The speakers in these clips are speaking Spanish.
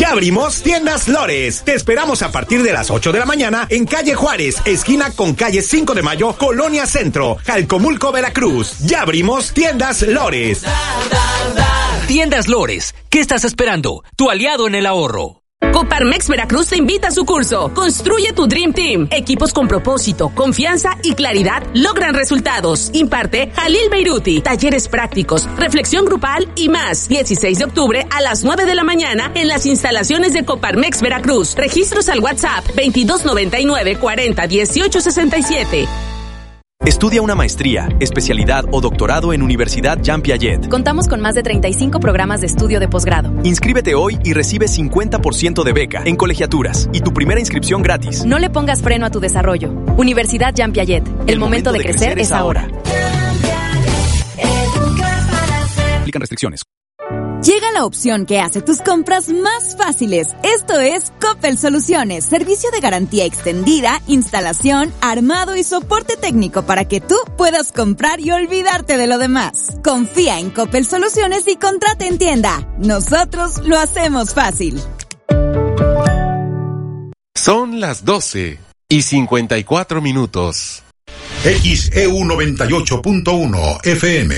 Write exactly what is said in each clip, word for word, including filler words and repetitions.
Ya abrimos Tiendas Lores. Te esperamos a partir de las ocho de la mañana en calle Juárez, esquina con calle cinco de mayo, Colonia Centro, Jalcomulco, Veracruz. Ya abrimos Tiendas Lores. Tiendas Lores. ¿Qué estás esperando? Tu aliado en el ahorro. Coparmex Veracruz te invita a su curso. Construye tu Dream Team. Equipos con propósito, confianza y claridad logran resultados. Imparte Jalil Beiruti. Talleres prácticos, reflexión grupal y más. dieciséis de octubre a las nueve de la mañana en las instalaciones de Coparmex Veracruz. Registros al WhatsApp veintidós noventa y nueve cuarenta dieciocho sesenta y siete. Estudia una maestría, especialidad o doctorado en Universidad Jean Piaget. Contamos con más de treinta y cinco programas de estudio de posgrado. Inscríbete hoy y recibe cincuenta por ciento de beca en colegiaturas y tu primera inscripción gratis. No le pongas freno a tu desarrollo. Universidad Jean Piaget. El, El momento, momento de, de crecer, crecer es ahora. Aplican restricciones. Llega la opción que hace tus compras más fáciles. Esto es Coppel Soluciones, servicio de garantía extendida, instalación, armado y soporte técnico para que tú puedas comprar y olvidarte de lo demás. Confía en Coppel Soluciones y contrata en tienda. Nosotros lo hacemos fácil. Son las doce y cincuenta y cuatro minutos. X E U noventa y ocho punto uno F M.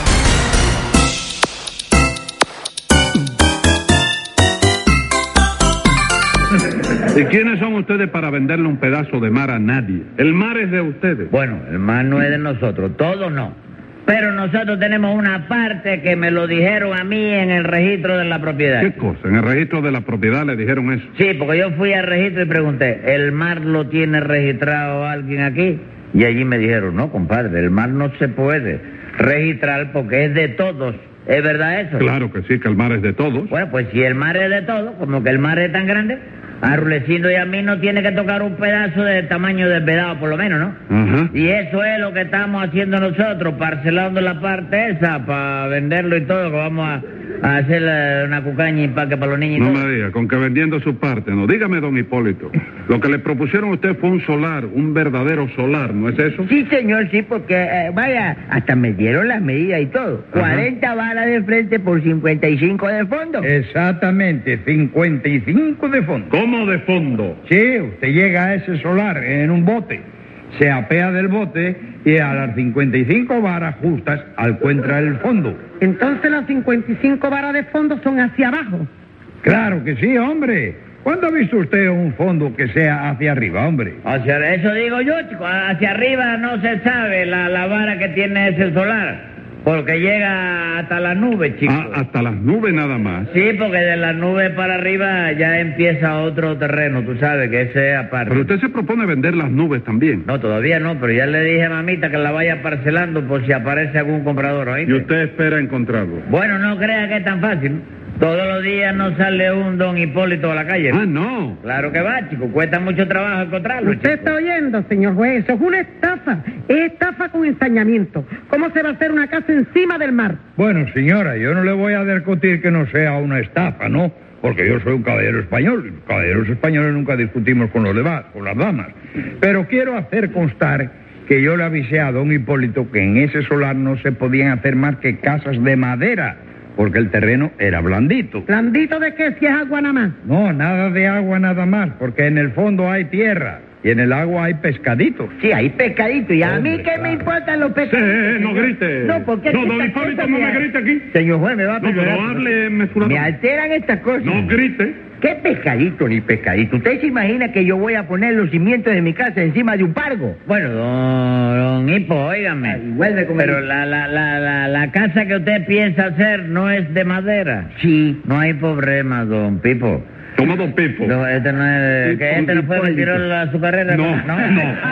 ¿Y quiénes son ustedes para venderle un pedazo de mar a nadie? El mar es de ustedes. Bueno, el mar no es de nosotros, todo no. Pero nosotros tenemos una parte que me lo dijeron a mí en el registro de la propiedad. ¿Qué cosa? ¿En el registro de la propiedad le dijeron eso? Sí, porque yo fui al registro y pregunté, ¿el mar lo tiene registrado alguien aquí? Y allí me dijeron, no, compadre, el mar no se puede registrar porque es de todos. ¿Es verdad eso? Claro que sí, que el mar es de todos. Bueno, pues si el mar es de todos, como que el mar es tan grande, a Rulecindo y a mí no tiene que tocar un pedazo del tamaño del vedado, por lo menos, ¿no? Ajá. Y eso es lo que estamos haciendo nosotros, parcelando la parte esa para venderlo y todo, que vamos a, a hacer una cucaña y empaque para los niños y no todo. me diga, con que vendiendo su parte, no. Dígame, don Hipólito, lo que le propusieron a usted fue un solar, un verdadero solar, ¿no es eso? Sí, señor, sí, porque, eh, vaya, hasta me dieron las medidas y todo. Ajá. cuarenta varas de frente por cincuenta y cinco de fondo. Exactamente, cincuenta y cinco de fondo. ¿Cómo de fondo? Sí, usted llega a ese solar en un bote, se apea del bote y a las cincuenta y cinco varas justas encuentra el fondo. Entonces las cincuenta y cinco varas de fondo son hacia abajo. Claro que sí, hombre. ¿Cuándo ha visto usted un fondo que sea hacia arriba, hombre? Hacia, eso digo yo, chico. Hacia arriba no se sabe la, la vara que tiene ese solar. Porque llega hasta las nubes, chico. Ah, hasta las nubes nada más. Sí, porque de las nubes para arriba ya empieza otro terreno, tú sabes que ese es aparte. Pero usted se propone vender las nubes también. No, todavía no, pero ya le dije a mamita que la vaya parcelando por si aparece algún comprador, ¿oíste? ¿Y usted espera encontrarlo? Bueno, no crea que es tan fácil. Todos los días no sale un don Hipólito a la calle. Ah, no. Claro que va, chico. Cuesta mucho trabajo encontrarlo, Usted chico. está oyendo, señor juez. Eso es una estafa. Es estafa con ensañamiento. ¿Cómo se va a hacer una casa encima del mar? Bueno, señora, yo no le voy a discutir que no sea una estafa, ¿no? Porque yo soy un caballero español. Los caballeros españoles nunca discutimos con los demás, con las damas. Pero quiero hacer constar que yo le avisé a don Hipólito que en ese solar no se podían hacer más que casas de madera, porque el terreno era blandito. ¿Blandito de qué si es agua nada más? No, nada de agua nada más, porque en el fondo hay tierra y en el agua hay pescaditos. Sí, hay pescaditos. ¿Y a Hombre, mí qué claro. me importan los pescaditos? Sí, no grite. No, porque No, don Hipólito, no me grite aquí. Señor juez, me va a No, perdonar. pero hable mesurado. Me alteran estas cosas. No grite. ¿Qué pescadito ni pescadito? ¿Usted se imagina que yo voy a poner los cimientos de mi casa encima de un pargo? Bueno, don, don Hipo, óigame. Ay, vuelve con Pero la, la, la, la, la casa que usted piensa hacer no es de madera. Sí. No hay problema, don Pipo. ¿Cómo, don Pipo? No, este no es... ¿Que este no fue que tiró la, su carrera? No, no.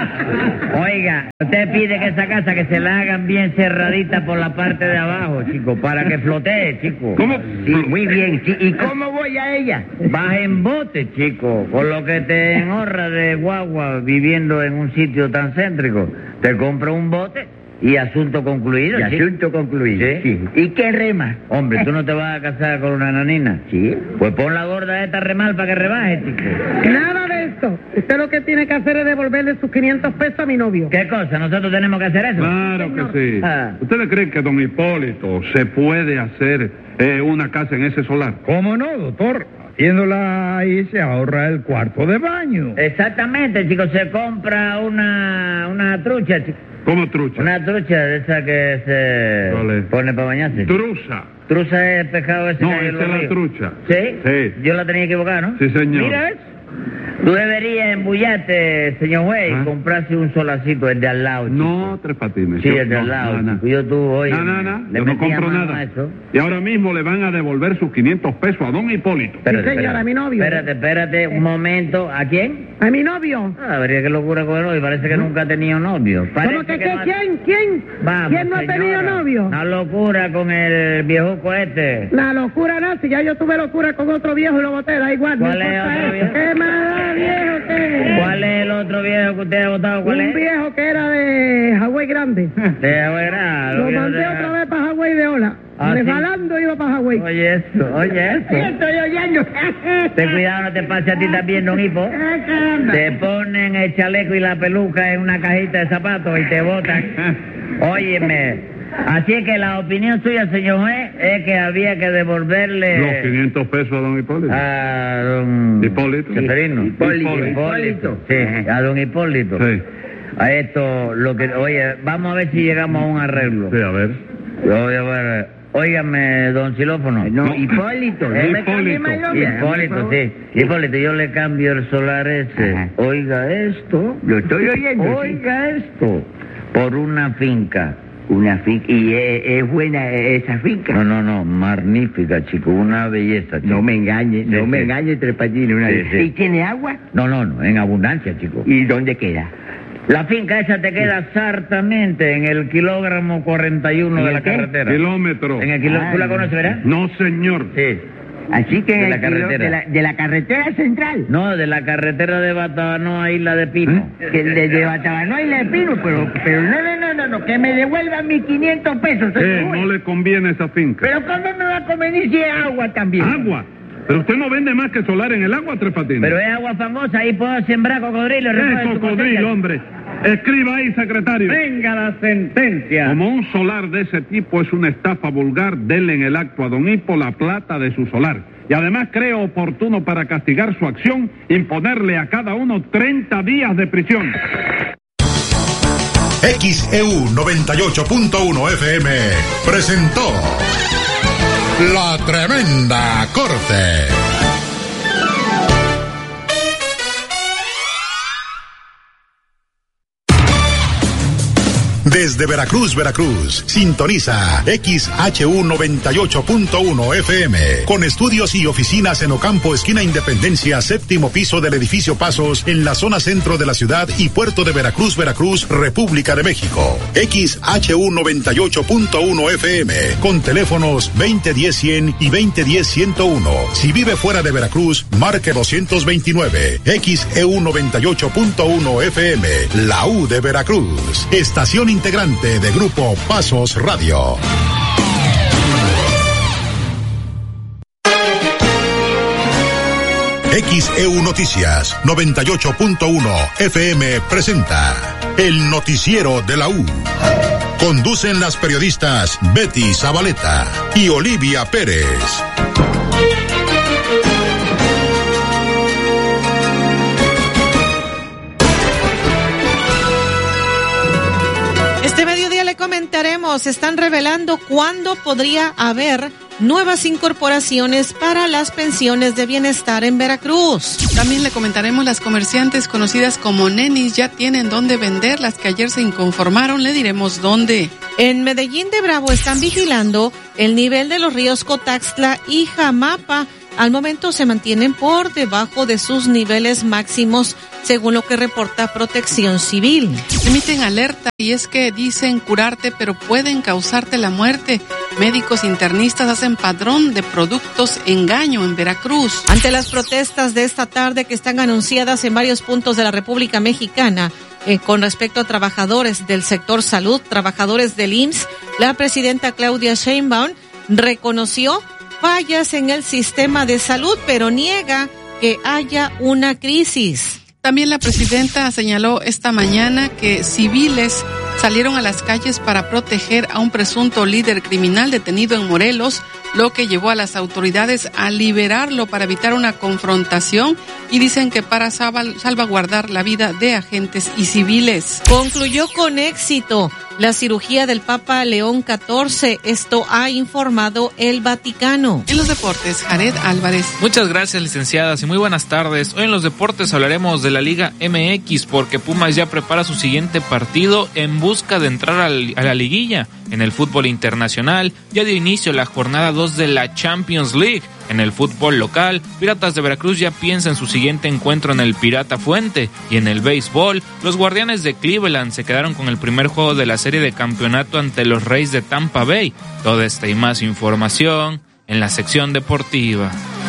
no. Oiga, usted pide que esa casa que se la hagan bien cerradita por la parte de abajo, chico, para que flotee, chico. ¿Cómo? Sí, muy bien. Sí. ¿Y cómo voy a ella? Vas en bote, chico, con lo que te enhorra de guagua viviendo en un sitio tan céntrico. Te compro un bote y asunto concluido. Y asunto concluido, ¿Sí? sí. ¿Y qué rema? Hombre, ¿tú no te vas a casar con una nanina? Sí. Pues pon la gorda esta remal para que rebaje, chico. Nada de esto. Usted lo que tiene que hacer es devolverle sus quinientos pesos a mi novio. ¿Qué cosa? ¿Nosotros tenemos que hacer eso? Claro Señor. que sí. Ah. ¿Ustedes creen que don Hipólito se puede hacer eh, una casa en ese solar? ¿Cómo no, doctor? Haciéndola ahí se ahorra el cuarto de baño. Exactamente, chico, se compra una, una trucha, chico. ¿Cómo trucha? Una trucha de esa que se vale. pone para bañarse. Trucha. Trucha es el pescado ese. No, que hay en esa los es la ríos. trucha. ¿Sí? Sí. Yo la tenía equivocada, ¿no? Sí, señor. Mira eso. Tú deberías embullarte, señor juez, ¿Ah? y comprarse un solacito, el de al lado, chico. No, Tres Patines. Sí, Yo- el de al no, lado, no, no. chico. Yo tú, oye, No, no, no, le yo no metía compro mano nada. a eso. Y ahora mismo le van a devolver sus quinientos pesos a don Hipólito. Espérate, Sí, señora, espérate. a mi novio. Espérate, espérate, un momento. ¿A quién? A mi novio. Ah, habría que locura con el novio. Parece que nunca ha tenido novio. Parece ¿Cómo que, que qué? no ha- ¿Quién? ¿Quién? Vamos, ¿Quién no ha señora. tenido novio? Una locura con el viejuco este. La locura nazi, ya yo tuve locura con otro viejo y lo boté, da igual. ¿Cuál no es importa otro eso. viejo? ¿Qué más da, viejo que? ¿Cuál es el otro viejo que usted ha votado? ¿Cuál Un es? viejo que era de Hawái Grande. De Abuela. Lo mandé otra vez para Hawái de ola. Ah, ¿sí? Resbalando iba para Hawái. Oye eso, oye eso. Sí, estoy oyendo. Ten cuidado, no te pase a ti también, don Hipo. Te ponen el chaleco y la peluca en una cajita de zapatos y te botan. Óyeme. Así es que la opinión suya, señor juez, es que había que devolverle... Los quinientos pesos a don Hipólito. A don... Hipólito. Seferino. Hipólito. Hipólito. Sí, a don Hipólito. Sí. A esto, lo que... Oye, vamos a ver si llegamos a un arreglo. Sí, a ver. Oye, a ver... Óigame, don Xilófono. No, Hipólito. ¿eh? Hipólito. Hipólito, sí. Hipólito, yo le cambio el solar ese. Ajá. Oiga esto. Lo estoy oyendo. sí. Oiga esto. Por una finca. Una finca. ¿Y es, es buena esa finca? No, no, no. Magnífica, chico. Una belleza, chico. No me engañe, Sí, no me sí. engañe, Tres Patines. Una... Sí, sí. ¿Y tiene agua? No, no, no. En abundancia, chico. ¿Y dónde queda? La finca esa te queda exactamente en el kilogramo cuarenta y uno ¿En de el la qué? carretera. Kilómetro. En el kilo... Ah, ¿Tú la conoces, verdad? No, señor. Sí. Así que De en la el kilo- carretera. de, la, de la carretera central. No, de la carretera de Batabano a Isla de Pino. Que de, de Batabano y Le Pino, pero, pero no, no, no, no, no, que me devuelvan mis quinientos pesos. Eh, señor no juez. le conviene esa finca. Pero ¿cómo me va a convenir si es agua también? Agua. Pero usted no vende más que solar en el agua, Tres Patines. Pero es agua famosa, ahí puedo sembrar cocodrilo. Es recoge su cocodrilo, cosecha. hombre. Escriba ahí, secretario. Venga la sentencia. Como un solar de ese tipo es una estafa vulgar, denle en el acto a don Hipo la plata de su solar. Y además creo oportuno para castigar su acción, imponerle a cada uno treinta días de prisión. X E U noventa y ocho punto uno F M presentó La Tremenda Corte. Desde Veracruz, Veracruz, sintoniza X H U noventa y ocho punto uno F M, con estudios y oficinas en Ocampo, esquina Independencia, séptimo piso del edificio Pasos, en la zona centro de la ciudad y puerto de Veracruz, Veracruz, República de México. X H U noventa y ocho punto uno F M, con teléfonos veinte diez cien y veinte diez ciento uno. Si vive fuera de Veracruz, marque doscientos veintinueve. X E U noventa y ocho punto uno F M, la U de Veracruz. Estación integrante de Grupo Pasos Radio. X E U Noticias noventa y ocho punto uno F M presenta El Noticiero de la U. Conducen las periodistas Betty Zabaleta y Olivia Pérez. Este mediodía le comentaremos, están revelando cuándo podría haber nuevas incorporaciones para las pensiones de bienestar en Veracruz. También le comentaremos, las comerciantes conocidas como nenis ya tienen dónde vender, las que ayer se inconformaron, le diremos dónde. En Medellín de Bravo están vigilando el nivel de los ríos Cotaxtla y Jamapa. Al momento se mantienen por debajo de sus niveles máximos, según lo que reporta Protección Civil. Emiten alerta y es que dicen curarte, pero pueden causarte la muerte. Médicos internistas hacen padrón de productos engaño en Veracruz. Ante las protestas de esta tarde que están anunciadas en varios puntos de la República Mexicana, eh, con respecto a trabajadores del sector salud, trabajadores del I M S S, la presidenta Claudia Sheinbaum reconoció fallas en el sistema de salud, pero niega que haya una crisis. También la presidenta señaló esta mañana que civiles salieron a las calles para proteger a un presunto líder criminal detenido en Morelos, lo que llevó a las autoridades a liberarlo para evitar una confrontación y dicen que para salvaguardar la vida de agentes y civiles. Concluyó con éxito la cirugía del Papa León catorce. Esto ha informado el Vaticano. En los deportes, Jared Álvarez. Muchas gracias, licenciadas, y muy buenas tardes. Hoy en los deportes hablaremos de la Liga M X porque Pumas ya prepara su siguiente partido en busca de entrar al, a la liguilla. En el fútbol internacional ya dio inicio la jornada dos de la Champions League. En el fútbol local, Piratas de Veracruz ya piensa en su siguiente encuentro en el Pirata Fuente. Y en el béisbol, los Guardianes de Cleveland se quedaron con el primer juego de la serie de campeonato ante los Reyes de Tampa Bay. Toda esta y más información en la sección deportiva.